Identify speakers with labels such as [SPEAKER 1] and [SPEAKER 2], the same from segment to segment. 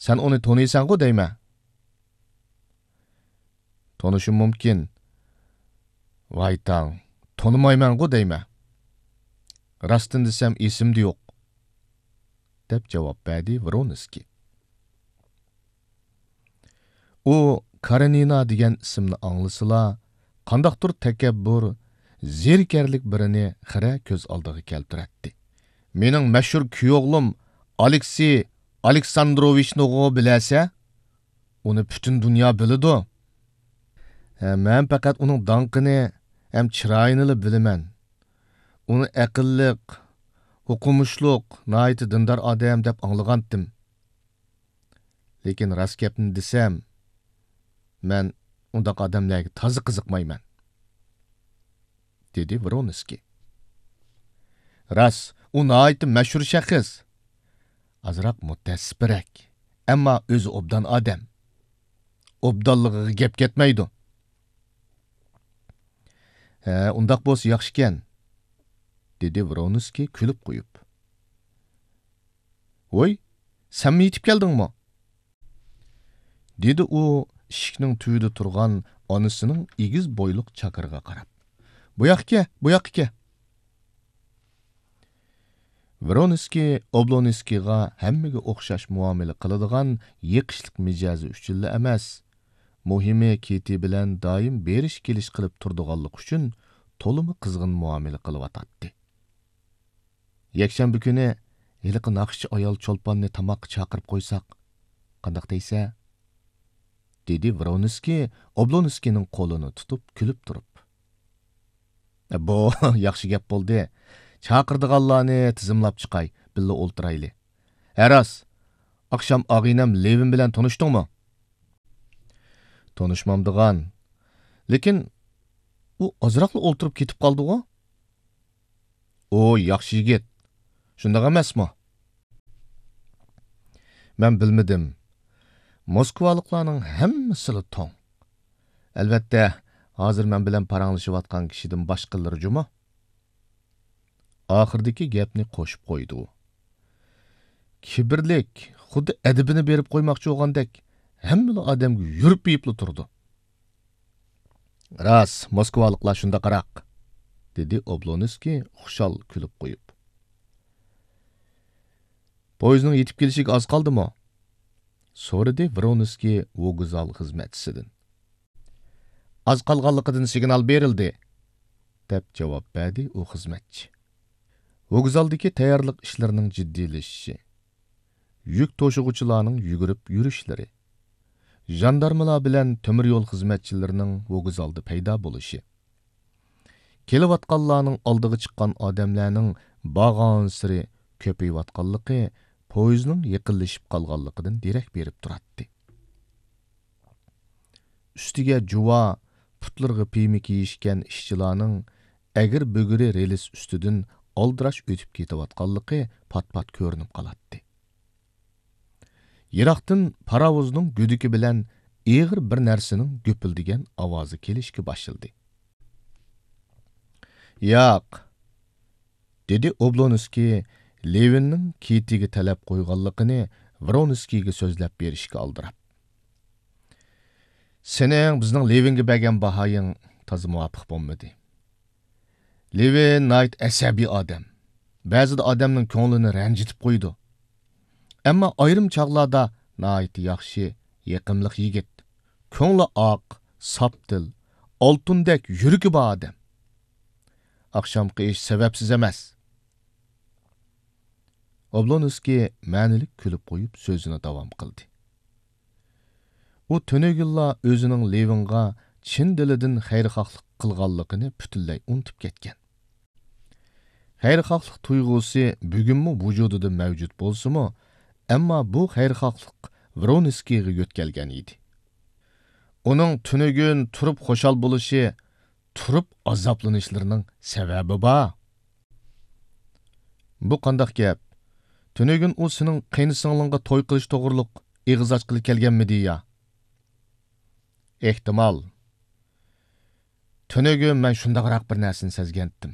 [SPEAKER 1] Sen onu tanıysan-ku deyme. Tanışım mümkün. Vay taң, tanımayman-ku deyme. Rastın desem esimde yo'q. Deb javob berdi Vronskiy. U Karenina degan ismni anglasila, qandaqdir takabbur, zerikarlik birini xira ko'z oldiga keltiradi. Mening mashhur kuyog'lim Aleksey Aleksandrovichni bilasa, uni butun dunyo biladi. Men faqat uning donqini ham chiroyini bilaman. Uni aqlliq, o'qimishliq, nihoyat dindor odam deb anglagandim. Lekin rost gapni desam, men undaq odamlarga toza qiziqmayman, dedi Vronskiy. Rost, u nihoyat mashhur shaxs. Azroq mutassibroq, ammo o'zi obdan odam. Obdonligiga gap ketmaydi. Undaq bo'lsa yaxshi ekan, dedi Vronskiy kulib qo'yib. Voy, sen mi yetib keldingmi? Dedi u eshikning tuyida turgan onasining egiz bo'yliq chaqirga qarab. Bu yoqqa. Vronskiy Oblonskiyga hammaga o'xshash muomala qiladigan yiqishlik mijozi uchun emas, muhimi Keti bilan doim berish kelish qilib turdiganlik uchun to'limi qizg'in muomala qilyotdi. Yakshanba kuni hiliqi naqshchi ayol cho'lponni tamoqqa chaqirib qo'ysak, qandoq deysa? Dedi Vronskiy Oblonskiyning qo'lini tutib kulib turib. Bu yaxshi gap bo'ldi. Chaqirdiganlarni tizimlab chiqay, billa o'ltirayli. Aras, oqshom og'inam Levin bilan tanishdingmi? Tanishmamdigan. Lekin u ozroqla o'ltirib ketib qoldi-ku. O, yaxshi yigit. Shundoq emasmi? Men bilmadim. Moskvaliklarning hammasi to'ng. Albatta, hozir men bilan paranglashayotgan kishidan boshqalari juma. Oxirdagi gapni qo'shib qo'ydi u. Kibrlik, xuddi adibini berib qo'ymoqchi bo'lgandek, hamma odamga yurib yeyibli turdi. Ras, Moskvaliklar shunda qaraq, dedi Oblonskiy xushal kulib qo'yib. Poyezdning yetib kelishiga oz qoldimi? So'radi Vronskiy vokzal xizmatchisidan. Az qolganligidan signal berildi, deb javob berdi u xizmatchi. Vokzaldagi tayyorlik ishlarining jiddiylashishi, yuk to'shig'uvchilarning yugurib yurishlari, jandarmalar bilan temir yo'l xizmatchilarining vokzalda paydo bo'lishi, kelayotganlarning oldiga chiqqan odamlarning bag'on siri ko'payayotganligi poyezdning yaqinlashib qolganligidan derak berib turadi. Ustiga juva, putlarga piymi kiyishgan ishchilarning agir-bugiri relis ustidan oldirash o'tib ketayotganligi pat-pat ko'rinib qoladi. Yiroqdan paravozning guduki bilan eg'ir bir narsaning gupildigan ovozi kelishga boshladi. Yo'q, dedi Oblonskiy Levinning Ketiga talab qo'yganligini Vronskiyga so'zlab berishga oldirab. Sening bizning Levinga bergan bahoying toza muvofiq bo'lmadi. Levin nayt asabiy odam. Ba'zida odamning ko'nglini ranjitib qo'ydi. Ammo ayrim chog'larda nayt yaxshi, yaqimliq yigit. Ko'ngli oq, sopdil, oltundek yuragi bor odam. Oqshomqi ish sababsiz emas. Oblonskiy ma'nilik kulib qo'yib so'zini davom qildi. U tönögilla o'zining Levinga chin dilidan xayrixohlik qilganligini butunlay unutib ketgan. Xayrixohlik tuyg'usi bugunmi vujudida mavjud bo'lsa-mu, ammo bu xayrixohlik Vronskiyga yo'tkalgan edi. Uning tunugun turib xo'shal bo'lishi, turib azoblanishlarining sababi bor. Bu qandoq gap? Tunugun u sening qaynisinglingga to'y qilish to'g'riliq eg'iz ochqili kelganmidi ya? Ehtimol. Tunugun men shundaqroq bir narsani sezgandim.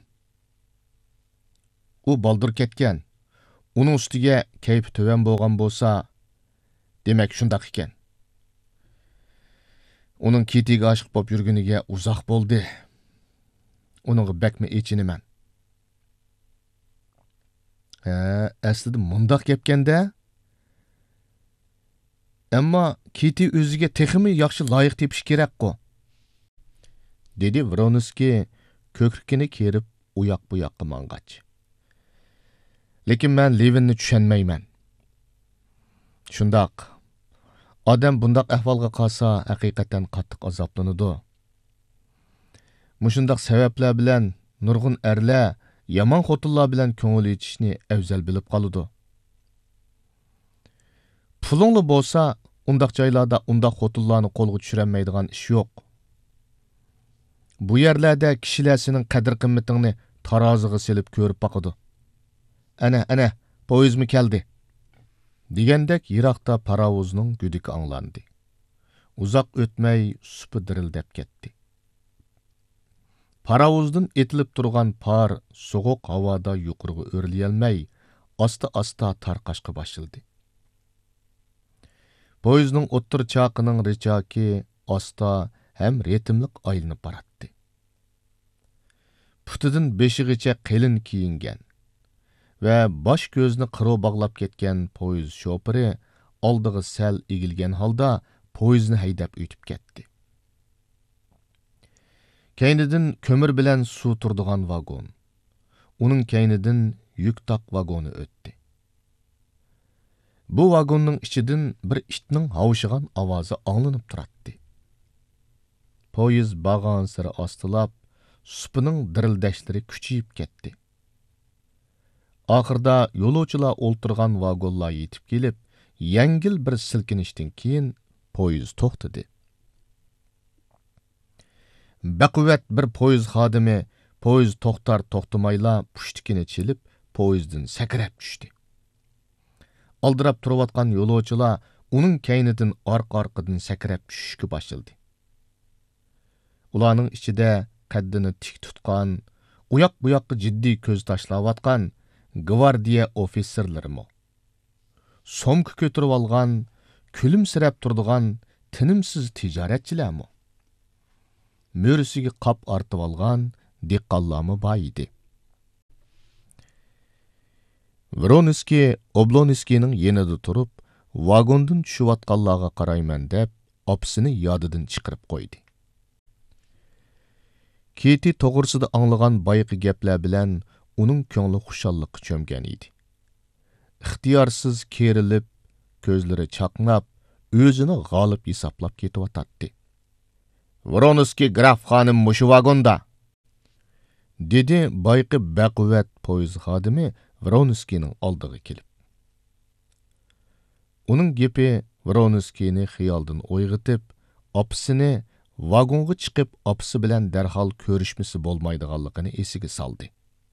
[SPEAKER 1] U baldur ketgan. Uning ustiga kayfi to'van bo'lgan bo'lsa, Demek şundaq ekan. Onun Kitiga aşık bop yürgünüge uzaq boldi. Onunğa bakma echiniman. Aslida mundaq gapkanda. Ammo Kiti o'ziga texmi yaxshi loyiq tepish kerak-ku. Dedi Vronsky ko'krikini kerib uyoq bu yoqqa mang'ach. Lekin men Levinni tushunmayman. Shundoq. Odam bundoq ahvolga qolsa haqiqatan qattiq azoblanadi. Mushundaq sabablar bilan nurg'un erlar yomon xotinlar bilan ko'ngil yetishni afzal bilib qoladi. Pulingli bo'lsa, undaq joylarda undaq xotinlarni qo'lga tushirolmaydigan ish yo'q. Bu yerlarda kishilar sening qadr-qimmatingni taroziga selib ko'rib boqadi. Ana, poyezmi keldi. Degandek yiroqda parovozning gudiki anglandi. Uzoq o'tmay supi dirildab ketdi. Parovozdan etilib turgan par soğuq havoda yuqoriga o'rliyolmay, asta-asta tarqashqa başladı. Poyezning o'ttir chaqining richoki asta ham ritmlik aylanib boratdi. Putidan beshigacha qalin kiyingan va bosh ko'zni qiro bog'lab ketgan poyez shofiri oldiga sal egilgan holda poyezni haydab o'tib ketdi. Keynidan ko'mir bilan suv turdigan vagon. Uning keynidan yuk taq vagoni o'tdi. Bu vagonning ichidan bir itning havshigan ovozi anglanib turardi. Poyez bag'on siri ostilab, supining dirildashlari kuchayib ketdi. Oxirda yo'lovchilar o'ltirgan vagonlar yetib kelib, yengil bir silkinishdan keyin poyez to'xtadi. Baquvvat bir poyez xodimi poyez to'xtamayla pushtikini chilib, poyezdan sakrab tushdi. Aldirab turayotgan yo'lovchilar uning keynidan orqa-orqadan sakrab tushishga boshladi. Ularning ichida qaddini tik tutgan, uyoq bu yoqqa jiddiy ko'z tashlayotgan gvardiya ofitserlarimi, somka ko'tarib olgan, kulimsirab turadigan tinimsiz tijoratchilarmi, mo'risiga qop ortib olgan dehqonlarmi bor edi. Vronsky Oblonskyning yenida turib, vagondan tushayotganlarga qarayman deb, opsini yodidan chiqarib qo'ydi. Kiti to'g'risida anglagan bayqi gaplar bilan uning ko'ngli xushalliqqa cho'mgan edi. Ixtiyorsiz kerilib, ko'zlari chaqnab, o'zini g'olib hisoblab ketayotdi. Vronsky graf xonim mushu vagonda, dedi bayqi baquvvat poyez xodimi Vronskyning oldiga kelib. Uning gapi Vronskyni xiyoldan o'yg'itib, opsini vagonga chiqib, opsi bilan darhol ko'rishmisi bo'lmaydiganligini esiga soldi.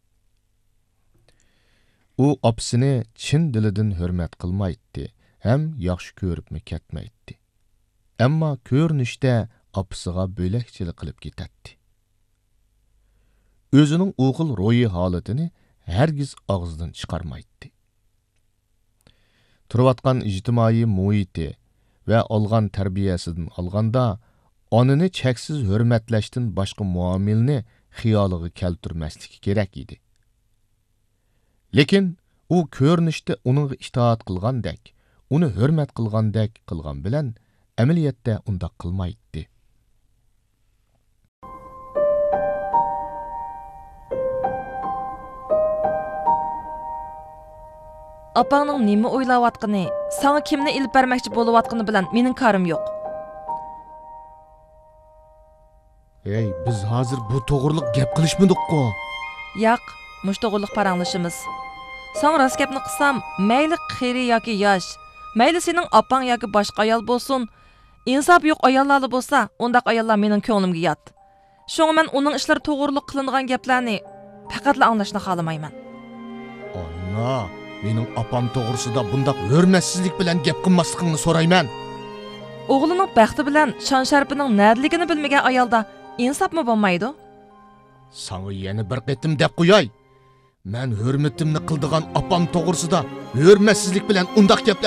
[SPEAKER 1] U opsini chin dilidan hurmat qilmaydi, ham yaxshi ko'ribmi ketmaydi. Ammo ko'rinishda opsiga bo'lakchilik qilib ketadi. O'zining o'qil ro'yi holatini hargiz og'zidan chiqarmaydi. Turayotgan ijtimoiy muhiti va olgan tarbiyasidan olganda onini cheksiz hurmatlashdan boshqa muomilni xiyoliga keltirmasligi kerak edi. Lekin u ko'rinishda uningga itoat qilgandek, uni hurmat qilgandek qilgan bilan amaliyotda undaq qilmaydi.
[SPEAKER 2] Apangning nima o'ylayotgani, sana kimni ilib bermoqchi bo'layotgani bilan mening ko'rim yo'q.
[SPEAKER 1] Ey, biz hozir bu to'g'riliq gap qilishmadik-ku.
[SPEAKER 2] Yo'q, mush to'g'riliq paranglashimiz. Sen rost gapni qilsam, mayli qiri yoki yosh, mayli sening opang yoki boshqa ayol bo'lsin, insof yo'q ayollar bo'lsa, undaq ayollar mening ko'nglimga yot. Shunga men uning ishlari to'g'riliq qilinadigan gaplarni faqatla anglashni xohlamayman.
[SPEAKER 1] Ana, mening opam to'g'risida bundaq hurmatsizlik bilan gap qilmasligingni so'rayman.
[SPEAKER 2] O'g'lining baxti bilan shon sharpining nadligini bilmagan ayolda insofmi bo'lmaydi?
[SPEAKER 1] Sana yana bir qitim deb qo'yay. Men hurmatimni qildigan opam to'g'risida hurmatsizlik bilan undaq gaplar